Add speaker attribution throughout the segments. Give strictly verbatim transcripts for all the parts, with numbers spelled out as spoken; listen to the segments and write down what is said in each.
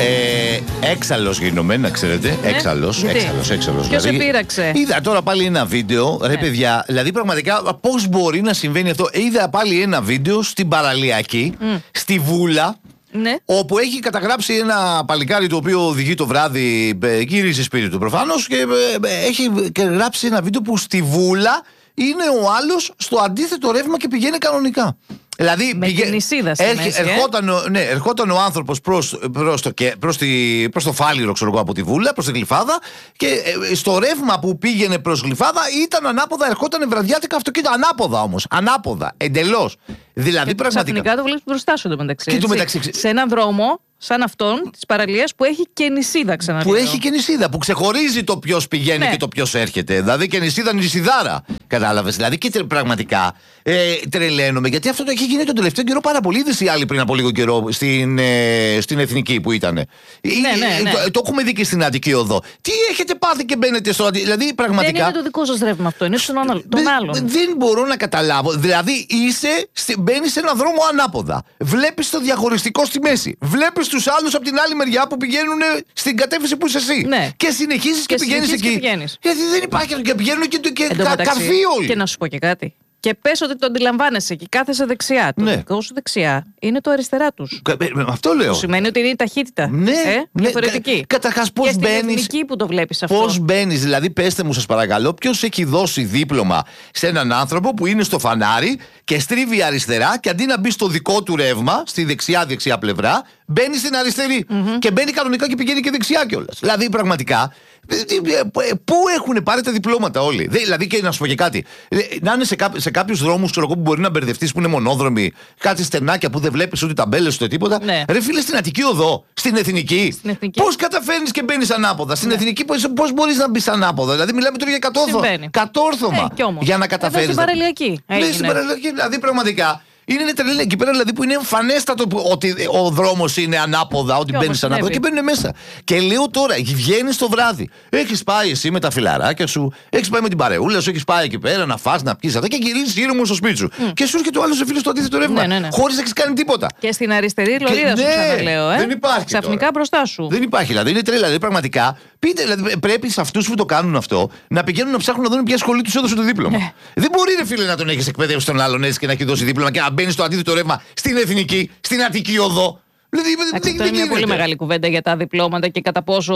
Speaker 1: Ε, έξαλλος γίνομαι, να ξέρετε.
Speaker 2: Ναι.
Speaker 1: Έξαλλος, έξαλλος, έξαλλος.
Speaker 2: Ποιος
Speaker 1: δηλαδή,
Speaker 2: σε πείραξε?
Speaker 1: είδα τώρα πάλι ένα βίντεο, ρε
Speaker 2: Ναι.
Speaker 1: παιδιά, δηλαδή πραγματικά πώς μπορεί να συμβαίνει αυτό. Είδα πάλι ένα βίντεο στην παραλιακή, mm. στη Βούλα.
Speaker 2: Ναι.
Speaker 1: Όπου έχει καταγράψει ένα παλικάρι το οποίο οδηγεί το βράδυ, γυρίζει σπίτι του προφανώς, και έχει γράψει ένα βίντεο που στη Βούλα είναι ο άλλος στο αντίθετο ρεύμα και πηγαίνει κανονικά. Δηλαδή,
Speaker 2: με
Speaker 1: πηγα...
Speaker 2: την νησίδα στη
Speaker 1: Έρχε...
Speaker 2: μέση,
Speaker 1: ερχόταν, ε? ναι, ερχόταν ο άνθρωπος προς, προς, το... προς, τη... προς το Φάληρο, ξέρω εγώ, από τη Βούλα, προς τη Γλυφάδα, και ε, στο ρεύμα που πήγαινε προς Γλυφάδα ήταν ανάποδα, ερχόταν βραδιάτικα αυτοκίνητα. Ανάποδα όμως. Ανάποδα. Εντελώς. Δηλαδή,
Speaker 2: και
Speaker 1: πραγματικά.
Speaker 2: Ξαφνικά το βλέπεις μπροστά σου εντωμεταξύ.
Speaker 1: Και το μεταξύ...
Speaker 2: Σε έναν δρόμο, σαν αυτόν της παραλίας, που έχει και νησίδα, ξαναλέω.
Speaker 1: Που έχει και νησίδα, που ξεχωρίζει το ποιος πηγαίνει, ναι, και το ποιος έρχεται. Δηλαδή και νησίδα νησιδάρα. Κατάλαβες. Δηλαδή και τρε, πραγματικά ε, τρελαίνομαι, γιατί αυτό το έχει γίνει τον τελευταίο καιρό πάρα πολύ. Είδες οι άλλοι πριν από λίγο καιρό στην, ε, στην Εθνική που ήταν. Ναι,
Speaker 2: ναι, ναι.
Speaker 1: Το, το έχουμε δει και στην Αττική Οδό. Τι έχετε πάθει και μπαίνετε στο Αττική. Δηλαδή πραγματικά.
Speaker 2: Δεν είναι το δικό σας ρεύμα αυτό, είναι στον άλλο, τον άλλον.
Speaker 1: Δεν, δεν μπορώ να καταλάβω. Δηλαδή είσαι, μπαίνεις σε έναν δρόμο ανάποδα. Βλέπεις το διαχωριστικό στη μέση. Βλέπεις τους άλλους από την άλλη μεριά που πηγαίνουν στην κατεύθυνση που είσαι εσύ.
Speaker 2: Ναι.
Speaker 1: Και συνεχίζεις και, και πηγαίνεις εκεί.
Speaker 2: Και
Speaker 1: γιατί δεν υπάρχει. Και πηγαίνουν και, και κα, καρφί όλοι.
Speaker 2: Και να σου πω και κάτι. Και πες ότι το αντιλαμβάνεσαι και κάθεσαι δεξιά. Το
Speaker 1: ναι.
Speaker 2: δικό σου δεξιά είναι το αριστερά τους.
Speaker 1: Κα, αυτό λέω.
Speaker 2: Που σημαίνει ότι είναι η ταχύτητα.
Speaker 1: Ναι,
Speaker 2: ε,
Speaker 1: ναι.
Speaker 2: διαφορετική.
Speaker 1: Κα, καταρχάς πώς μπαίνεις.
Speaker 2: Και στην εθνική που το βλέπεις αυτό.
Speaker 1: Πώς μπαίνεις, δηλαδή πέστε μου σας παρακαλώ, ποιος έχει δώσει δίπλωμα σε έναν άνθρωπο που είναι στο φανάρι και στρίβει αριστερά, και αντί να μπει στο δικό του ρεύμα, στη δεξιά-δεξιά πλευρά, μπαίνει στην αριστερή. Mm-hmm. Και μπαίνει κανονικά και πηγαίνει και δεξιά κιόλας. Δηλαδή πραγματικά. Πού έχουν πάρει τα διπλώματα όλοι. Δηλαδή, και να σου πω και κάτι. Να είναι σε, κά, σε κάποιους δρόμους που μπορεί να μπερδευτείς, που είναι μονόδρομοι, κάτι στενάκια που δεν βλέπεις ούτε ταμπέλες ούτε τίποτα.
Speaker 2: Ναι.
Speaker 1: Ρε φίλε, στην Αττική Οδό, στην Εθνική.
Speaker 2: εθνική.
Speaker 1: Πώς καταφέρνεις και μπαίνεις ανάποδα. Στην ναι. Εθνική, πώς μπορείς να μπεις ανάποδα. Δηλαδή, μιλάμε τώρα για κατόρθωμα. Κατόρθωμα.
Speaker 2: Ε,
Speaker 1: για να καταφέρεις.
Speaker 2: Στην παραλιακή.
Speaker 1: Ναι, στην παραλιακή. Δηλαδή, πραγματικά. Είναι τρελή εκεί πέρα, δηλαδή, που είναι εμφανέστατο ότι ο δρόμος είναι ανάποδα, ότι μπαίνεις ανάποδα και μπαίνουν μέσα. Και λέω τώρα, βγαίνεις το βράδυ. Έχεις πάει εσύ με τα φιλαράκια σου, έχεις πάει με την παρεούλα σου, έχεις πάει εκεί πέρα να φας, να πιείς αυτά και γυρίζεις γύρω μου στο σπίτι σου. Mm. Και σου έρχεται ο άλλος ο φίλος στο αντίθετο ρεύμα. Ναι, ναι, ναι. Χωρίς να έχεις κάνει τίποτα. Και στην αριστερή λωρίδα σου, ξαναλέω. Ε.
Speaker 2: Δεν υπάρχει. Ξαφνικά τώρα μπροστά σου.
Speaker 1: Δεν υπάρχει, δηλαδή είναι τρέλα. Δηλαδή, πραγματικά πείτε, δηλαδή, πρέπει σε αυτούς που το κάνουν αυτό να πηγαίνουν να ψάχνουν να δουν ποια σχολή τους έδωσε το δίπλωμα. Ναι. Δεν μπορεί, ρε φίλε, να τον έχεις εκπαιδεύσει τον άλλον έτσι και να έχει δώσει δίπλωμα και να μπαίνει στο αντίθετο ρεύμα στην Εθνική, στην Αττική Οδό. Δηλαδή,
Speaker 2: αυτό είναι μια πολύ μεγάλη κουβέντα για τα διπλώματα και κατά πόσο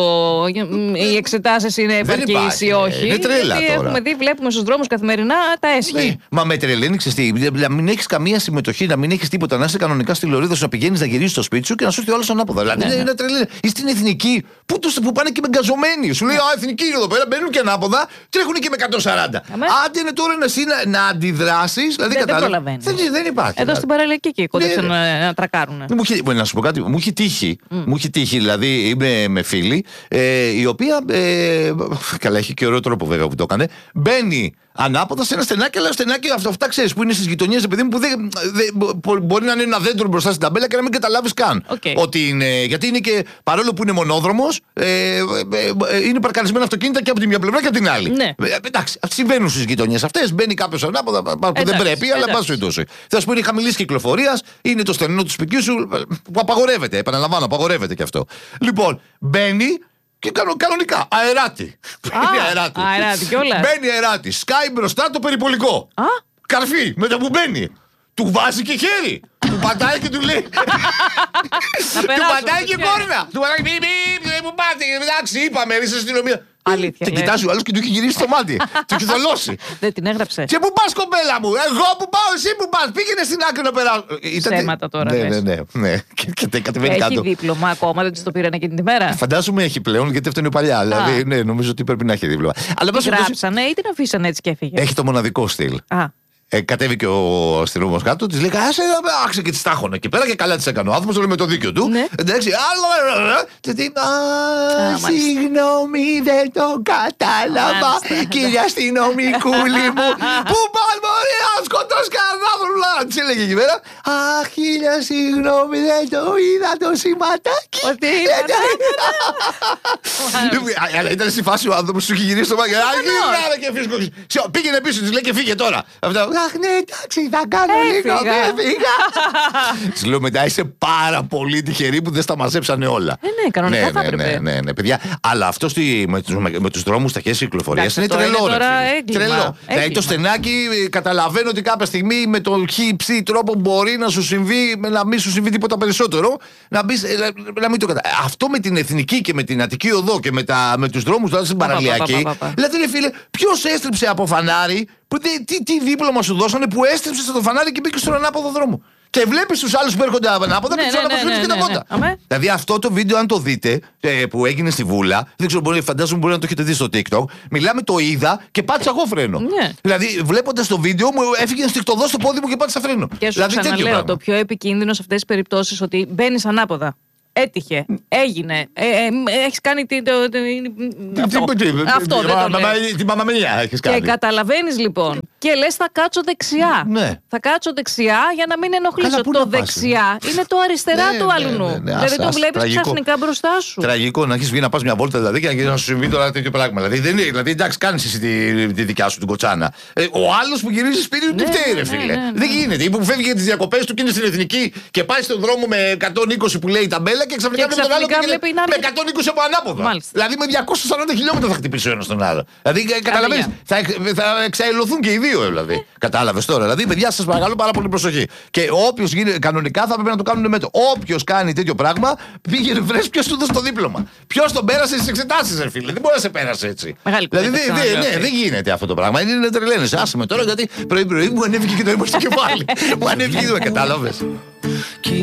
Speaker 2: οι εξετάσεις είναι επαρκείς ή όχι.
Speaker 1: Είναι τρέλα
Speaker 2: γιατί
Speaker 1: τώρα.
Speaker 2: Έχουμε δει, βλέπουμε στους δρόμους καθημερινά τα έσχη.
Speaker 1: Ναι. Μα με τρελαίνει, ξέρεις, να μην έχεις καμία συμμετοχή, να μην έχεις τίποτα, να είσαι κανονικά στη λωρίδα σου, να πηγαίνεις να γυρίσεις στο σπίτι σου και να σου έρθει ο άλλος ανάποδα. Δηλαδή, ναι, είναι τρελαίνει. Ή στην Εθνική, που, το, που πάνε και με γκαζωμένοι. Σου λέει, α, Εθνική είναι εδώ πέρα, μπαίνουν και ανάποδα, τρέχουν και με εκατόν σαράντα. Άντε είναι τώρα να, να, να αντιδράσεις. Δηλαδή,
Speaker 2: δεν προλαβαίνει.
Speaker 1: Δεν, δεν υπάρχει.
Speaker 2: Εδώ στην παραλιακή και κόντεψαν να τρακάρουν.
Speaker 1: Να σου πω κάτι, μου έχει τύχει. Mm. Μου έχει τύχει, δηλαδή είμαι με φίλη, ε, η οποία. Ε, καλά, έχει και ωραίο τρόπο βέβαια που το έκανε. Μπαίνει ανάποδα σε ένα στενάκι, αλλά στενάκι αυτό, αυτά ξέρεις που είναι στις γειτονιές, παιδί μου, που δεν, δεν, μπορεί να είναι ένα δέντρο μπροστά στην ταμπέλα και να μην καταλάβεις καν.
Speaker 2: Okay.
Speaker 1: Ότι είναι, γιατί είναι και παρόλο που είναι μονόδρομος, ε, ε, ε, είναι παρκαρισμένα αυτοκίνητα και από τη μια πλευρά και από την άλλη.
Speaker 2: Ναι.
Speaker 1: Ε, εντάξει, συμβαίνουν στις γειτονιές αυτές. Μπαίνει κάποιος ανάποδα που εντάξει, δεν πρέπει, αλλά πας σου τόσο. Θα σου πω είναι χαμηλής κυκλοφορίας, είναι το στενό του σπιτιού σου που απαγορεύεται. Επαναλαμβάνω, απαγορεύεται και αυτό. Λοιπόν, μπαίνει. Και κάνω κανονικά. Αεράτη.
Speaker 2: Μπαίνει αεράτη. Αεράτη κιόλας.
Speaker 1: Μπαίνει αεράτη. Σκάει μπροστά το περιπολικό.
Speaker 2: Α?
Speaker 1: Καρφί. Με το που μπαίνει. Του βάζει και χέρι. Του πατάει και του λέει. Του πατάει και κόρνα. Του πατάει. Μη, μη, μη, που πάτε. Εντάξει, είπαμε, είσαι αστυνομία.
Speaker 2: Αλήθεια.
Speaker 1: Και κοιτάζει ο άλλος και του έχει γυρίσει το μάτι. Του έχει θολώσει.
Speaker 2: Δεν την έγραψε.
Speaker 1: Και πού πας, κοπέλα μου. Εγώ που πάω, εσύ που πας. Πήγαινε στην άκρη να περάσω.
Speaker 2: Ψέματα τώρα.
Speaker 1: Ναι, ναι, ναι, ναι. Και κατεβαίνει κάτω.
Speaker 2: Έχει δίπλωμα ακόμα, δεν της το πήραν εκείνη τη μέρα.
Speaker 1: Φαντάζομαι έχει πλέον, γιατί αυτό είναι παλιά. Δηλαδή, ναι, νομίζω ότι πρέπει να έχει δίπλωμα.
Speaker 2: Αλλά την γράψανε ή την αφήσανε έτσι και έφυγε.
Speaker 1: Έχει το μοναδικό στυλ. Ε, κατέβηκε ο αστυνόμος κάτω, της λέει: άσε, άξε και τη τάχωνε εκεί πέρα και καλά της έκανε. Ο άνθρωπος λέει με το δίκιο του.
Speaker 2: Ναι.
Speaker 1: Εντάξει, άλλο. Και τι. Α, συγγνώμη, δεν το κατάλαβα. Κύριε αστυνομικούλη μου, πού πας, μπορεί να σκοτώσει κανέναν άνθρωπο, μπλα, της έλεγε εκεί πέρα. Αχ, χίλια συγγνώμη, δεν το είδα το σηματάκι.
Speaker 2: Ότι είδα.
Speaker 1: Αλλά ήταν στη φάση ο άνθρωπος σου είχε γυρίσει το μάτι. Αχ, γυρνάμε και φύσκω. Πήγαινε πίσω, της λέει και φύγε τώρα. Αχ, ναι, εντάξει, θα κάνω λίγο. Της λέω μετά είσαι πάρα πολύ τυχερή που δεν στα μαζέψανε όλα.
Speaker 2: Ε, ναι, κανονικά θα έπρεπε.
Speaker 1: Ναι, ναι, ναι, παιδιά. Αλλά αυτό με τους δρόμους στα χέρια κυκλοφορίας είναι τρελό. Τρελό. Δηλαδή το στενάκι καταλαβαίνω ότι κάποια στιγμή με τον χύψη τρόπο μπορεί να σου συμβεί, να μην σου συμβεί τίποτα περισσότερο. Να, μπεις, να μην το κατα... Αυτό με την εθνική και με την Αττική οδό και με, με τους δρόμους δηλαδή στην παραλιακή. Δηλαδή, ρε φίλε, ποιος έστριψε από φανάρι, που, τι, τι δίπλωμα σου δώσανε που έστριψε στο φανάρι και μπήκε στον ανάποδο δρόμο. Και βλέπεις τους άλλους που έρχονται ανάποδα και τους αναποσφέρεις και τα πόντα. Δηλαδή αυτό το βίντεο, αν το δείτε, που έγινε στη Βούλα, δεν ξέρω, μπορεί, φαντάζομαι μπορεί να το έχετε δει στο TikTok. Μιλάμε, το είδα και πάτησα εγώ φρένο. Ναι. Δηλαδή, βλέποντας το βίντεο, μου έφυγε ενστικτωδώς στο πόδι μου και πάτησα φρένο.
Speaker 2: Και σου δηλαδή, ξαναλέω, το πιο επικίνδυνο σε αυτές τις περιπτώσεις ότι μπαίνεις ανάποδα. Έτυχε, έγινε. Ε, ε, έχεις κάνει την. Αυτό, αυτό δεν το λέω.
Speaker 1: Την μαμαμία έχεις κάνει.
Speaker 2: Και καταλαβαίνεις λοιπόν. Και λες θα κάτσω δεξιά.
Speaker 1: Ναι.
Speaker 2: Θα κάτσω δεξιά για να μην ενοχλήσω. Το δεξιά είναι το αριστερά
Speaker 1: ναι,
Speaker 2: του αλλού. Ναι, ναι, ναι. Δηλαδή το βλέπεις ξαφνικά μπροστά σου.
Speaker 1: Τραγικό να έχεις βγει να πας μια βόλτα δηλαδή και να σου συμβεί τώρα τέτοιο πράγμα. Δηλαδή, δεν, δηλαδή εντάξει, κάνεις εσύ τη, τη δικιά σου την κοτσάνα. Ε, ο άλλος που γυρίζει σπίτι του τι φταίει, ρε φίλε. Δεν γίνεται. Ή που φεύγει για τις διακοπές του και είναι στην εθνική και πάει στον δρόμο με εκατόν είκοσι που λέει η ταμπέλα και ξαφνικά βλέπει τον άλλο και με εκατόν είκοσι από ανάποδα. Δηλαδή με διακόσια σαράντα χιλιόμετρα θα χτυπήσει ο ένας τον άλλο. Δηλαδή καταλαβαίνεις, θα, θα εξαελωθούν και οι δύο δηλαδή. Κατάλαβες τώρα. Δηλαδή, παιδιά, σας παρακαλώ πάρα πολύ προσοχή. Και όποιος γίνει κανονικά θα πρέπει να το κάνουν μέτρο. Όποιος κάνει τέτοιο πράγμα, πήγαινε βρες ποιος του δώσει το δίπλωμα. Ποιος τον πέρασε στις εξετάσεις, ρε φίλε. Δεν μπορεί να σε πέρασε έτσι.
Speaker 2: Μεγάλη
Speaker 1: δηλαδή, δε, δε, ναι, δεν γίνεται αυτό το πράγμα. Είναι τρελαίνες. Άσε με τώρα γιατί πρωί-πρωί μου ανέβηκε και το αίμα στο κεφάλι. Μου ανέβηκε, κατάλαβες.